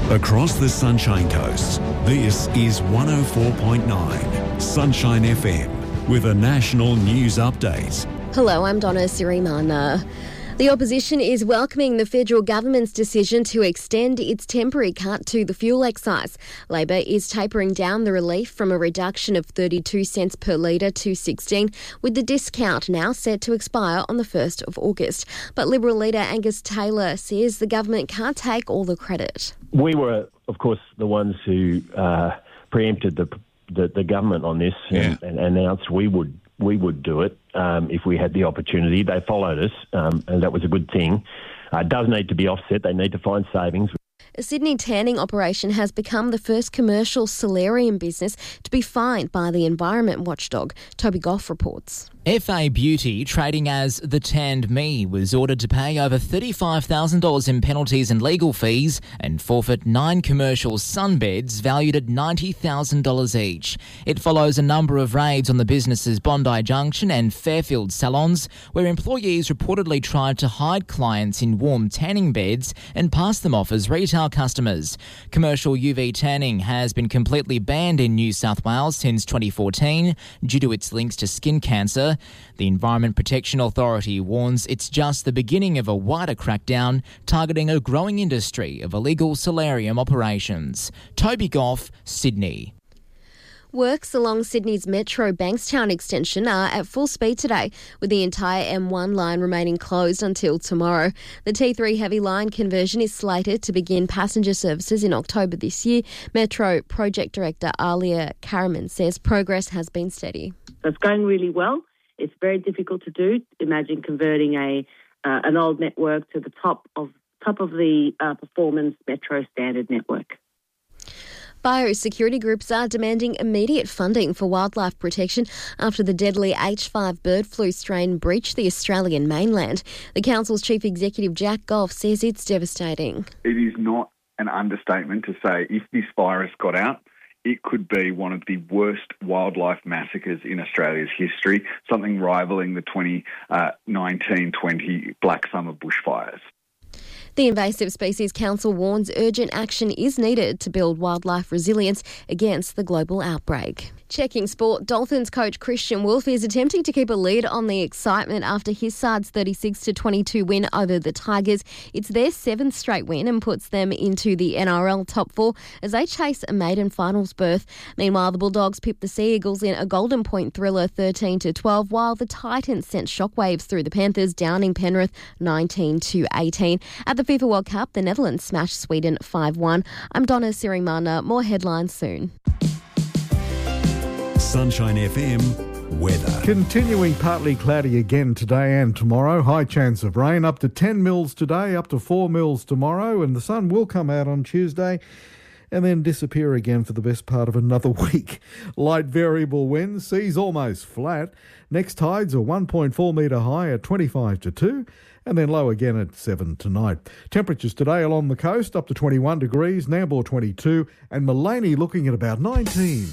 Across the Sunshine Coast, this is 104.9 Sunshine FM with a national news update. Hello, I'm Donna Sirimana. The opposition is welcoming the federal government's decision to extend its temporary cut to the fuel excise. Labor is tapering down the relief from a reduction of 32 cents per litre to 16, with the discount now set to expire on the 1st of August. But Liberal leader Angus Taylor says the government can't take all the credit. We were, of course, the ones who preempted the government on this and announced we would do it if we had the opportunity. They followed us, and that was a good thing. It does need to be offset. They need to find savings. A Sydney tanning operation has become the first commercial solarium business to be fined by the environment watchdog. Toby Goff reports. FA Beauty, trading as The Tanned Me, was ordered to pay over $35,000 in penalties and legal fees and forfeit 9 commercial sunbeds valued at $90,000 each. It follows a number of raids on the business's Bondi Junction and Fairfield salons, where employees reportedly tried to hide clients in warm tanning beds and pass them off as retail customers. Commercial UV tanning has been completely banned in New South Wales since 2014 due to its links to skin cancer. The Environment Protection Authority warns it's just the beginning of a wider crackdown targeting a growing industry of illegal solarium operations. Toby Goff, Sydney. Works along Sydney's Metro Bankstown extension are at full speed today, with the entire M1 line remaining closed until tomorrow. The T3 heavy line conversion is slated to begin passenger services in October this year. Metro Project Director Alia Karaman says progress has been steady. So it's going really well. It's very difficult to do. Imagine converting an old network to the top of the performance Metro standard network. Biosecurity groups are demanding immediate funding for wildlife protection after the deadly H5 bird flu strain breached the Australian mainland. The council's chief executive, Jack Goff, says it's devastating. It is not an understatement to say if this virus got out, it could be one of the worst wildlife massacres in Australia's history, something rivaling the 2019-20 Black Summer bushfires. The Invasive Species Council warns urgent action is needed to build wildlife resilience against the global outbreak. Checking sport, Dolphins coach Christian Wolff is attempting to keep a lid on the excitement after his side's 36-22 win over the Tigers. It's their 7th straight win and puts them into the NRL top 4 as they chase a maiden finals berth. Meanwhile, the Bulldogs pipped the Sea Eagles in a Golden Point thriller 13-12, while the Titans sent shockwaves through the Panthers, downing Penrith 19-18. At the FIFA World Cup, the Netherlands smashed Sweden 5-1. I'm Donna Sirimana. More headlines soon. Sunshine FM weather. Continuing partly cloudy again today and tomorrow. High chance of rain, up to 10 mils today, up to 4 mils tomorrow, and the sun will come out on Tuesday and then disappear again for the best part of another week. Light variable winds, seas almost flat. Next tides are 1.4 metre high at 25-2 and then low again at 7 tonight. Temperatures today along the coast up to 21 degrees, Nambour 22 and Mullaney looking at about 19.